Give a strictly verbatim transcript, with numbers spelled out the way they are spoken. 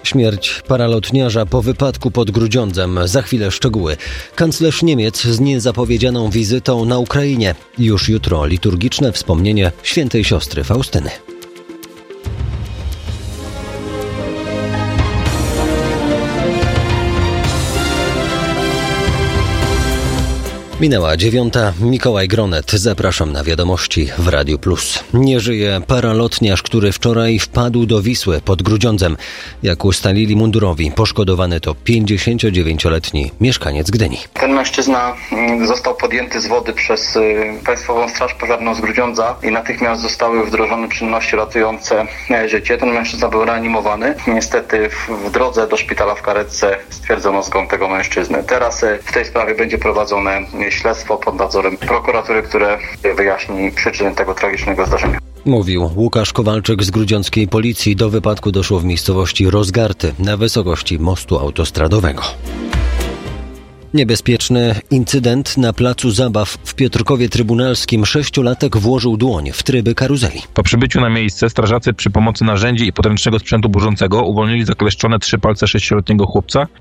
Śmierć paralotniarza po wypadku pod Grudziądzem. Za chwilę szczegóły. Kanclerz Niemiec z niezapowiedzianą wizytą na Ukrainie. Już jutro liturgiczne wspomnienie świętej siostry Faustyny. Minęła dziewiąta. Mikołaj Gronet. Zapraszam na wiadomości w Radiu Plus. Nie żyje paralotniarz, który wczoraj wpadł do Wisły pod Grudziądzem. Jak ustalili mundurowi, poszkodowany to pięćdziesięciodziewięcioletni mieszkaniec Gdyni. Ten mężczyzna został podjęty z wody przez Państwową Straż Pożarną z Grudziądza i natychmiast zostały wdrożone czynności ratujące życie. Ten mężczyzna był reanimowany. Niestety w drodze do szpitala w karetce stwierdzono zgon tego mężczyzny. Teraz w tej sprawie będzie prowadzone śledztwo pod nadzorem prokuratury, które wyjaśni przyczyny tego tragicznego zdarzenia. Mówił Łukasz Kowalczyk z grudziąckiej policji. Do wypadku doszło w miejscowości Rozgarty na wysokości mostu autostradowego. Niebezpieczny incydent na placu zabaw w Piotrkowie Trybunalskim. Sześciolatek włożył dłoń w tryby karuzeli. Po przybyciu na miejsce strażacy przy pomocy narzędzi i podręcznego sprzętu burzącego uwolnili zakleszczone trzy palce sześcioletniego chłopca.